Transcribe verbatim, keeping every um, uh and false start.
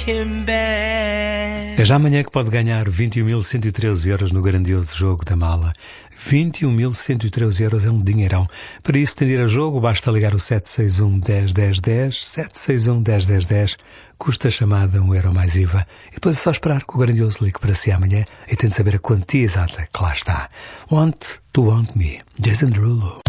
him back. É já amanhã que pode ganhar vinte e um mil cento e treze euros no grandioso jogo da Mala. vinte e um mil cento e treze euros é um dinheirão. Para isso, tender a jogo, basta ligar o sete seis um, dez, dez, dez, sete seis um, dez, dez, dez. Custa a chamada um euro mais I V A. E depois é só esperar que o grandioso ligue para si amanhã e tente saber a quantia exata que lá está. Want to Want Me, Jason Derulo.